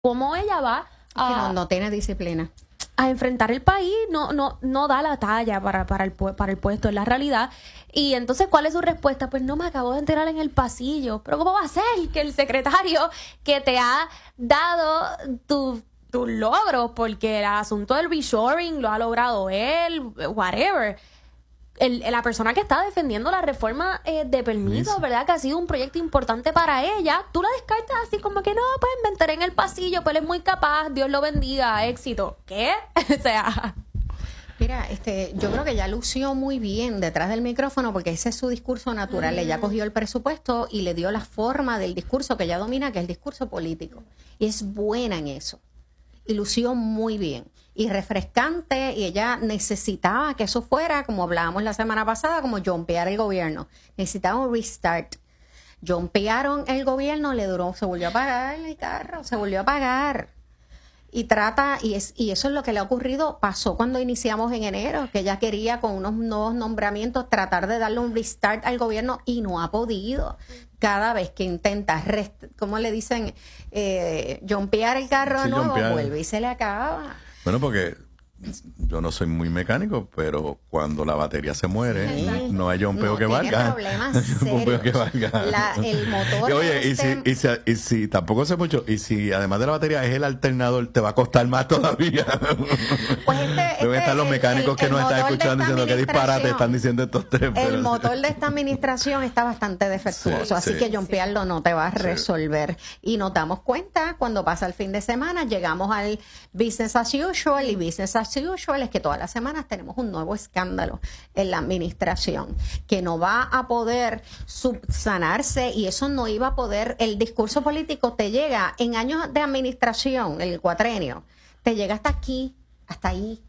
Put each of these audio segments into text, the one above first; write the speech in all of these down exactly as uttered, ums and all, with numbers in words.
cómo ella va a... Que no, no tiene disciplina. a enfrentar el país, no no no da la talla para, para, el, para el puesto, es la realidad. Y entonces, ¿cuál es su respuesta? Pues no, me acabo de enterar en el pasillo. Pero ¿cómo va a ser que el secretario que te ha dado tu, tus logros, porque el asunto del reshoring lo ha logrado él, whatever, el, la persona que está defendiendo la reforma eh, de permisos, sí, ¿verdad? Que ha sido un proyecto importante para ella, tú la descartas así como que no, pues me enteré en el pasillo, pues él es muy capaz, Dios lo bendiga, éxito. ¿Qué? O sea... Mira, este, yo creo que ella lució muy bien detrás del micrófono porque ese es su discurso natural. Mm. Ella cogió el presupuesto y le dio la forma del discurso que ella domina, que es el discurso político. Y es buena en eso. Y lució muy bien. Y refrescante, y ella necesitaba que eso fuera, como hablábamos la semana pasada, como jumpear el gobierno. Necesitaba un restart. Jumpearon el gobierno, le duró, se volvió a pagar el carro, se volvió a pagar. Y trata, y es y eso es lo que le ha ocurrido, pasó cuando iniciamos en enero, que ella quería con unos nuevos nombramientos tratar de darle un restart al gobierno y no ha podido. Cada vez que intenta, rest, ¿cómo le dicen? Eh, jumpear el carro sí, nuevo, jumpear. Vuelve y se le acaba. Bueno, porque yo no soy muy mecánico, pero cuando la batería se muere, sí, no hay jumpeo no, que valga. Problemas serios. Que valga. La, el motor. Y, oye, este... y, si, y, si, y si tampoco sé mucho, y si además de la batería es el alternador, te va a costar más todavía. Pues este, este, deben estar los mecánicos el, el, que nos están escuchando diciendo que disparate están diciendo estos tres. El pero... motor de esta administración está bastante defectuoso, sí, así sí, que jumpearlo sí. no te va a resolver. Sí. Y nos damos cuenta cuando pasa el fin de semana, llegamos al business as usual, y business as usual es que todas las semanas tenemos un nuevo escándalo en la administración que no va a poder subsanarse, y eso no iba a poder. El discurso político te llega en años de administración, el cuatrenio, te llega hasta aquí, hasta ahí.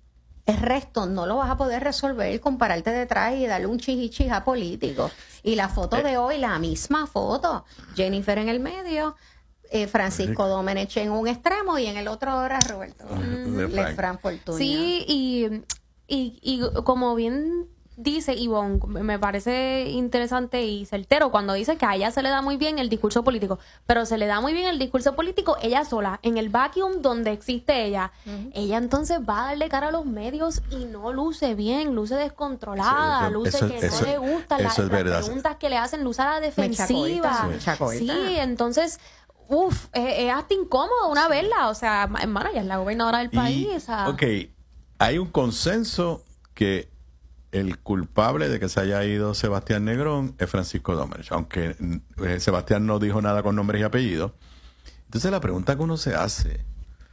El resto no lo vas a poder resolver, compararte detrás y darle un chichichija político. Y la foto de hoy, la misma foto, Jennifer en el medio, Eh, Francisco Domenech en un extremo y en el otro ahora Roberto mm, Lefranc Fortuño. Sí, y, y, y como bien dice Ivonne, me parece interesante y certero cuando dice que a ella se le da muy bien el discurso político, pero se le da muy bien el discurso político ella sola, en el vacuum donde existe ella. Uh-huh. Ella entonces va a darle cara a los medios y no luce bien, luce descontrolada, sí, eso, luce eso, que eso, no le gustan las, las preguntas que le hacen, luce a la defensiva. Sí, entonces... Uf, es, es hasta incómodo una verla, o sea, hermana, ella es la gobernadora del país. Y, o sea. Ok, hay un consenso que el culpable de que se haya ido Sebastián Negrón es Francisco Domenech, aunque eh, Sebastián no dijo nada con nombres y apellidos. Entonces la pregunta que uno se hace,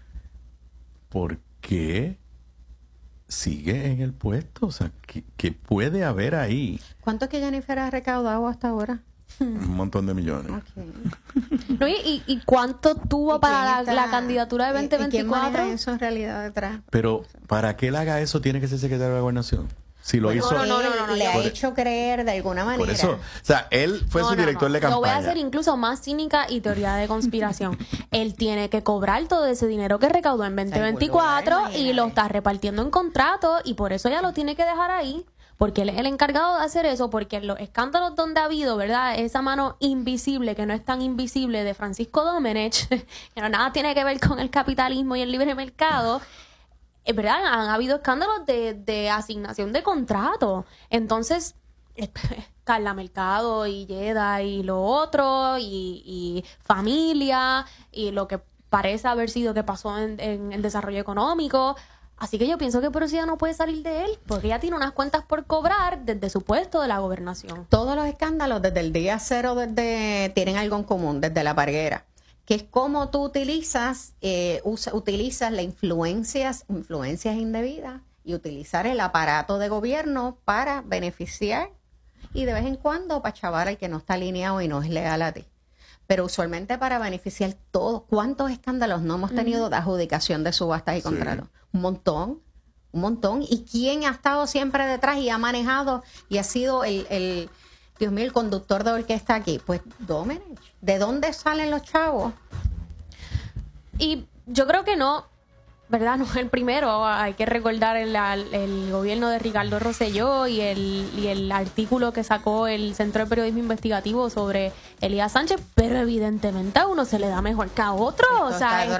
¿por qué sigue en el puesto? O sea, ¿qué, qué puede haber ahí? ¿Cuánto es que Jennifer ha recaudado hasta ahora? Un montón de millones. Okay. No, y, ¿Y cuánto tuvo para la, la candidatura de veinte veinticuatro? ¿Y quién maneja eso en realidad detrás? Pero para que él haga eso tiene que ser secretario de la Gobernación. Si lo bueno, hizo, no, no, no, no, no, le ha hecho creer de alguna manera. Por eso, o sea, él fue no, su no, director no. de campaña. Lo voy a hacer incluso más cínica y teoría de conspiración. Él tiene que cobrar todo ese dinero que recaudó en veinte veinticuatro y lo está repartiendo en contratos, y por eso ya lo tiene que dejar ahí. Porque él es el encargado de hacer eso, porque en los escándalos donde ha habido, ¿verdad? Esa mano invisible, que no es tan invisible, de Francisco Domenech, que no nada tiene que ver con el capitalismo y el libre mercado, ¿verdad? Han habido escándalos de, de asignación de contratos. Entonces, Carla Mercado y Yeda y lo otro, y, y familia, y lo que parece haber sido que pasó en, en el desarrollo económico. Así que yo pienso que por eso ya no puede salir de él, porque ella tiene unas cuentas por cobrar desde su puesto de la gobernación. Todos los escándalos desde el día cero desde, tienen algo en común, desde la parguera, que es cómo tú utilizas, eh, usa, utilizas las influencias, influencias indebidas, y utilizar el aparato de gobierno para beneficiar y de vez en cuando para chavar al que no está alineado y no es leal a ti. Pero usualmente para beneficiar todos. ¿Cuántos escándalos no hemos tenido de adjudicación de subastas y sí. contratos? Un montón, un montón. ¿Y quién ha estado siempre detrás y ha manejado y ha sido el, el Dios mío, el conductor de orquesta aquí? Pues Domenech. ¿De dónde salen los chavos? Y yo creo que no, ¿verdad? No es el primero. Hay que recordar el, el gobierno de Ricardo Rosselló y el, y el artículo que sacó el Centro de Periodismo Investigativo sobre Elías Sánchez, pero evidentemente a uno se le da mejor que a otro. Esto o sea, está